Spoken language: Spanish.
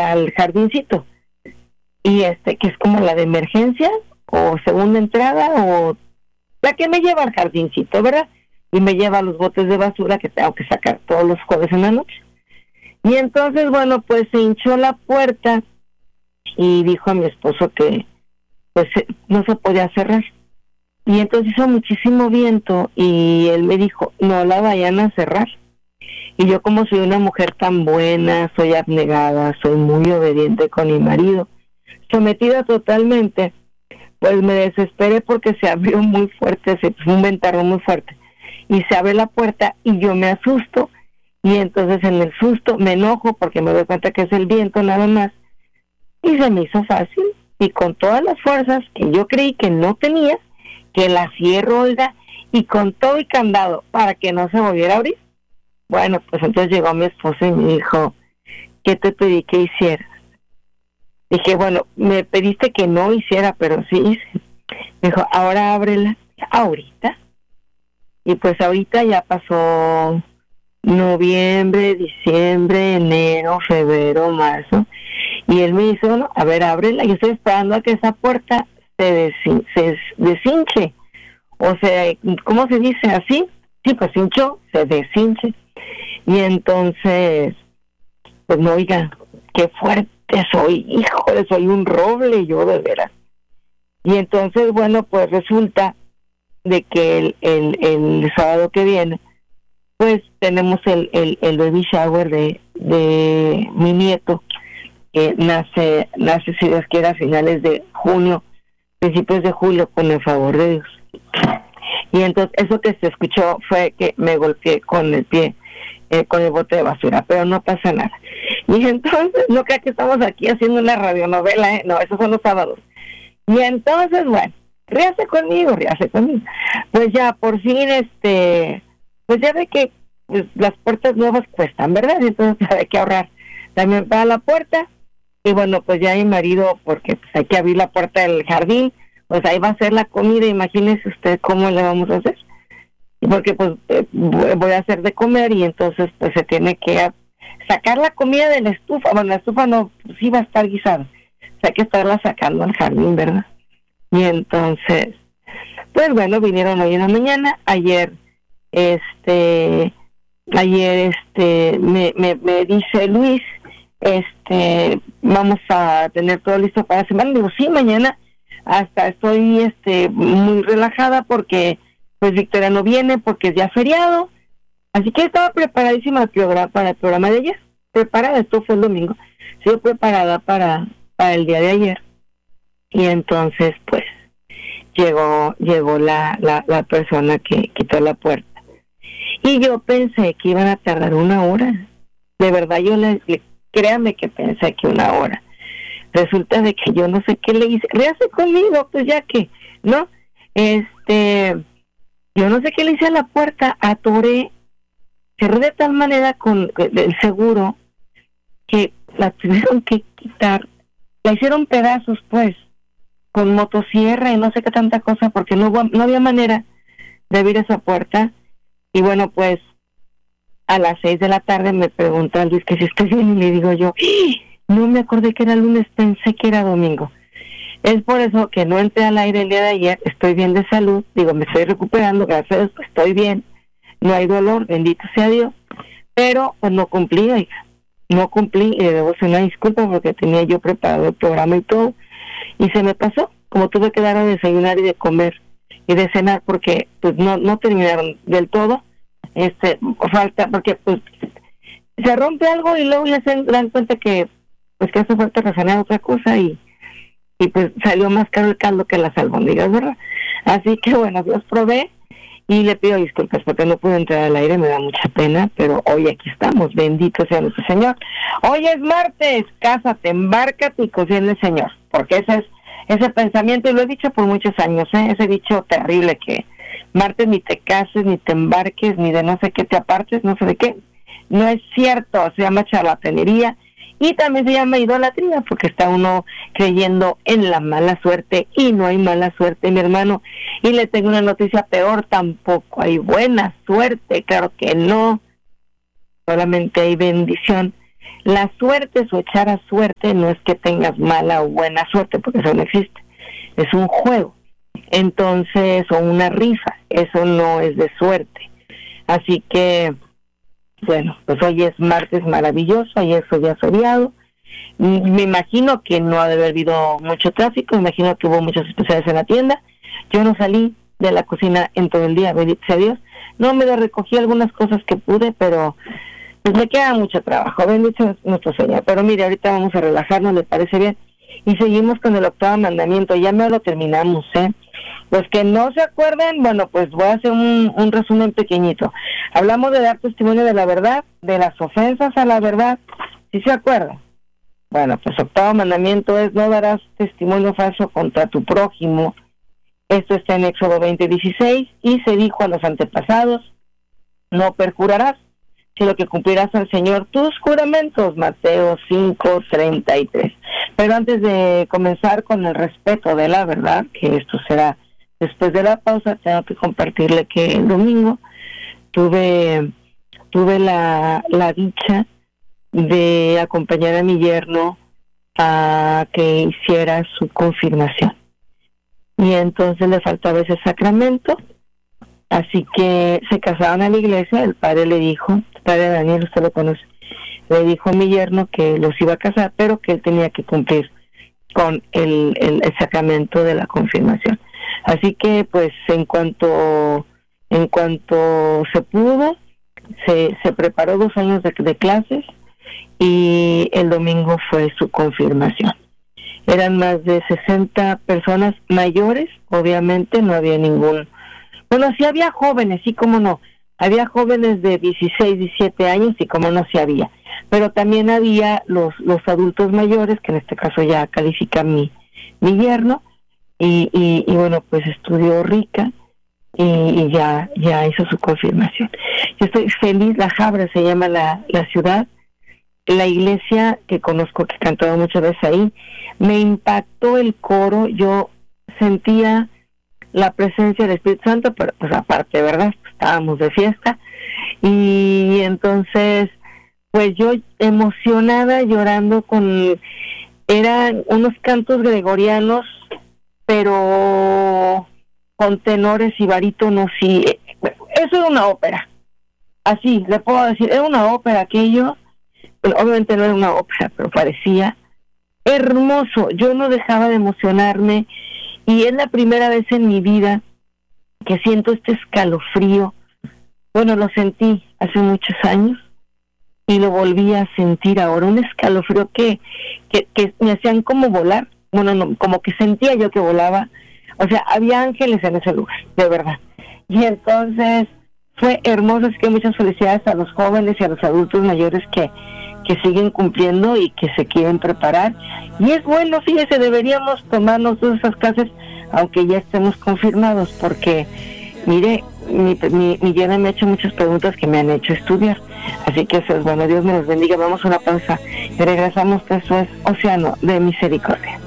al jardincito. Y que es como la de emergencia, o segunda entrada, o la que me lleva al jardincito, ¿verdad? Y me lleva a los botes de basura que tengo que sacar todos los jueves en la noche. Y entonces, bueno, pues se hinchó la puerta y dijo a mi esposo que pues no se podía cerrar. Y entonces hizo muchísimo viento y él me dijo, no la vayan a cerrar. Y yo, como soy una mujer tan buena, soy abnegada, soy muy obediente con mi marido, sometida totalmente, pues me desesperé porque se abrió muy fuerte, se fue un ventarrón muy fuerte. Y se abre la puerta y yo me asusto. Y entonces en el susto me enojo porque me doy cuenta que es el viento nada más. Y se me hizo fácil. Y con todas las fuerzas que yo creí que no tenía, que la cierro, oiga, y con todo y candado para que no se volviera a abrir. Bueno, pues entonces llegó mi esposo y me dijo, ¿qué te pedí que hicieras? Dije, bueno, me pediste que no hiciera, pero sí hice. Me dijo, ahora ábrela. ¿Ahorita? Y pues ahorita ya pasó noviembre, diciembre, enero, febrero, marzo. Y él me dice, bueno, a ver, ábrela. Yo estoy esperando a que esa puerta se deshinche. O sea, ¿cómo se dice? ¿Así? Sí, pues hinchó, se deshinche. Y entonces, pues no, oiga, qué fuerte soy, híjole, soy un roble yo de veras. Y entonces, bueno, pues resulta de que el sábado que viene, pues tenemos el baby shower de mi nieto, que nace si Dios quiere a finales de junio, principios de julio, con el favor de Dios. Y entonces eso que se escuchó fue que me golpeé con el pie, con el bote de basura, pero no pasa nada. Y entonces, no creo que estamos aquí haciendo una radionovela, no, esos son los sábados. Y entonces, bueno, ríase conmigo. Pues ya, por fin, pues ya ve que pues, las puertas nuevas cuestan, ¿verdad? Entonces hay que ahorrar también para la puerta. Y bueno, pues ya mi marido, porque pues hay que abrir la puerta del jardín, pues ahí va a ser la comida, imagínese usted cómo le vamos a hacer. Porque pues voy a hacer de comer y entonces pues se tiene que sacar la comida de la estufa. Bueno, la estufa no, pues sí va a estar guisada. O sea, hay que estarla sacando al jardín, ¿verdad? Y entonces, pues bueno, vinieron hoy en la mañana. Ayer, me dice Luis, vamos a tener todo listo para la semana. Digo, sí, mañana hasta estoy, muy relajada porque pues Victoria no viene porque es ya feriado. Así que estaba preparadísima para el programa de ayer. Preparada, esto fue el domingo. Sí, preparada para el día de ayer. Y entonces, pues, llegó la persona que quitó la puerta. Y yo pensé que iban a tardar 1 hora. De verdad, créame que pensé que 1 hora. Resulta de que yo no sé qué le hice. Ríase conmigo, pues ya que, ¿no? Yo no sé qué le hice a la puerta, atoré, cerré de tal manera con el seguro que la tuvieron que quitar, la hicieron pedazos pues, con motosierra y no sé qué tanta cosa, porque no había manera de abrir esa puerta. Y bueno, pues a las 6 de la tarde me pregunta Luis que si estoy bien y le digo yo, no me acordé que era lunes, pensé que era domingo. Es por eso que no entré al aire el día de ayer, estoy bien de salud, digo, me estoy recuperando, gracias a Dios, pues estoy bien, no hay dolor, bendito sea Dios, pero pues no cumplí, y le debo hacer una disculpa porque tenía yo preparado el programa y todo, y se me pasó, como tuve que dar a desayunar y de comer y de cenar porque pues no terminaron del todo, falta, porque pues se rompe algo y luego ya se dan cuenta que pues que hace falta resanar otra cosa y pues salió más caro el caldo que las albóndigas, ¿verdad? Así que bueno, Dios provee y le pido disculpas porque no pude entrar al aire, me da mucha pena, pero hoy aquí estamos, bendito sea nuestro Señor. Hoy es martes, cásate, embárcate y confía en el Señor, porque ese pensamiento, y lo he dicho por muchos años, ese dicho terrible que martes ni te cases, ni te embarques, ni de no sé qué te apartes, no sé de qué, no es cierto, se llama charlatanería. Y también se llama idolatría, porque está uno creyendo en la mala suerte, y no hay mala suerte, mi hermano. Y le tengo una noticia peor, tampoco hay buena suerte, claro que no, solamente hay bendición. La suerte, o echar a suerte, no es que tengas mala o buena suerte, porque eso no existe. Es un juego. Entonces, o una rifa, eso no es de suerte. Así que, bueno, pues hoy es martes maravilloso, ayer fue día feriado. Me imagino que no ha de haber habido mucho tráfico, me imagino que hubo muchos especiales en la tienda. Yo no salí de la cocina en todo el día, bendito sea Dios. No me recogí algunas cosas que pude, pero pues me queda mucho trabajo, bendito nuestro Señor. Pero mire, ahorita vamos a relajarnos, ¿les parece bien? Y seguimos con el 8º mandamiento, ya no lo terminamos, ¿eh? Los que no se acuerden, bueno, pues voy a hacer un resumen pequeñito. Hablamos de dar testimonio de la verdad, de las ofensas a la verdad, ¿sí se acuerdan? Bueno, pues 8º mandamiento es: no darás testimonio falso contra tu prójimo. Esto está en Éxodo 20:16, y se dijo a los antepasados: no perjurarás, sino que cumplirás al Señor tus juramentos. Mateo 5:33. Pero antes de comenzar con el respeto de la verdad, que esto será después de la pausa, tengo que compartirle que el domingo tuve la dicha de acompañar a mi yerno a que hiciera su confirmación. Y entonces le faltaba ese sacramento, así que se casaron a la iglesia. El padre le dijo, el padre Daniel, usted lo conoce, le dijo a mi yerno que los iba a casar, pero que él tenía que cumplir con el sacramento de la confirmación. Así que pues en cuanto se pudo, se preparó 2 años de clases, y el domingo fue su confirmación. Eran más de 60 personas mayores, obviamente no había ningún... Bueno, sí había jóvenes, sí, cómo no. Había jóvenes de 16, 17 años, y cómo no, sí había. Pero también había los adultos mayores, que en este caso ya califica mi yerno, y bueno, pues estudió Rica, y ya hizo su confirmación. Yo estoy feliz. La Jabra se llama la ciudad. La iglesia que conozco, que he cantado muchas veces ahí, me impactó el coro. Yo sentía la presencia del Espíritu Santo, pero pues aparte, ¿verdad? Pues estábamos de fiesta, y entonces pues yo emocionada, llorando, eran unos cantos gregorianos, pero con tenores y barítonos, y eso era una ópera, así le puedo decir, era una ópera aquello. Obviamente no era una ópera, pero parecía hermoso. Yo no dejaba de emocionarme, y es la primera vez en mi vida que siento este escalofrío. Bueno, lo sentí hace muchos años y lo volví a sentir ahora, un escalofrío que me hacían como volar. Bueno, no, como que sentía yo que volaba. O sea, había ángeles en ese lugar, de verdad. Y entonces fue hermoso. Así que muchas felicidades a los jóvenes y a los adultos mayores que siguen cumpliendo y que se quieren preparar. Y es bueno, fíjese, deberíamos tomarnos todas esas clases, aunque ya estemos confirmados, porque, mire, mi yerna me ha hecho muchas preguntas que me han hecho estudiar. Así que eso es bueno. Dios me los bendiga. Vamos a una pausa y regresamos. Esto es Océano de Misericordia.